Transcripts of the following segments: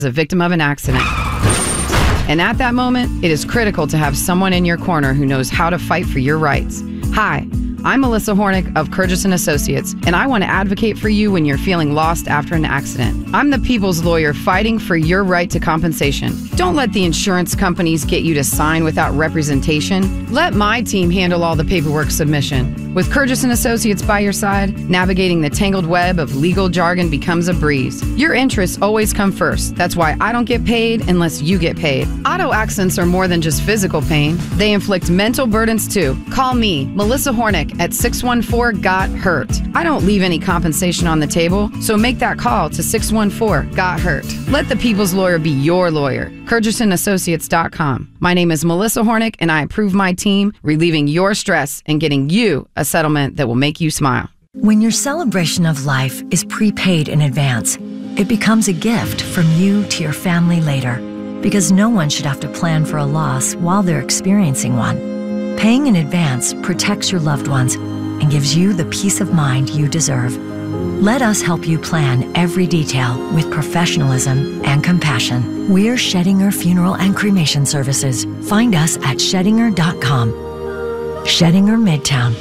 a victim of an accident. And at that moment, it is critical to have someone in your corner who knows how to fight for your rights. Hi, I'm Melissa Hornick of Kurgis & Associates, and I want to advocate for you when you're feeling lost after an accident. I'm the people's lawyer fighting for your right to compensation. Don't let the insurance companies get you to sign without representation. Let my team handle all the paperwork submission. With Kurgis & Associates by your side, navigating the tangled web of legal jargon becomes a breeze. Your interests always come first. That's why I don't get paid unless you get paid. Auto accidents are more than just physical pain. They inflict mental burdens too. Call me, Melissa Hornick, at 614-GOT-HURT. I don't leave any compensation on the table, so make that call to 614-GOT-HURT. Let the people's lawyer be your lawyer. KurgisandAssociates.com. My name is Melissa Hornick, and I approve my team relieving your stress and getting you a settlement that will make you smile. When your celebration of life is prepaid in advance, it becomes a gift from you to your family later, because no one should have to plan for a loss while they're experiencing one. Paying in advance protects your loved ones and gives you the peace of mind you deserve. Let us help you plan every detail with professionalism and compassion. We're Schettinger Funeral and Cremation Services. Find us at Schettinger.com. Schettinger Midtown.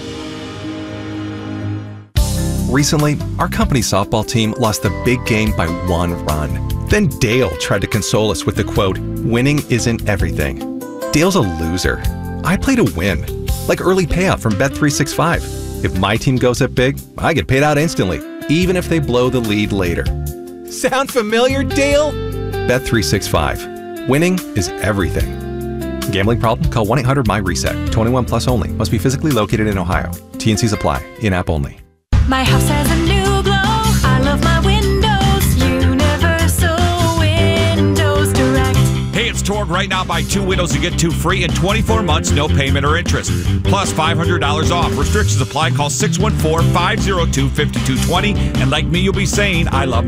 Recently, our company softball team lost the big game by 1 run. Then Dale tried to console us with the quote, "Winning isn't everything." Dale's a loser. I play to win, like early payout from Bet365. If my team goes up big, I get paid out instantly, even if they blow the lead later. Sound familiar, Dale? Bet365. Winning is everything. Gambling problem? Call 1-800-MY-RESET. 21 plus only. Must be physically located in Ohio. T&Cs apply. In-app only. My house has a new glow. I love my windows. Universal Windows Direct. Hey, it's Torg. Right now, buy 2 windows and get 2 free in 24 months, no payment or interest. Plus $500 off. Restrictions apply. Call 614-502-5220. And like me, you'll be saying, I love my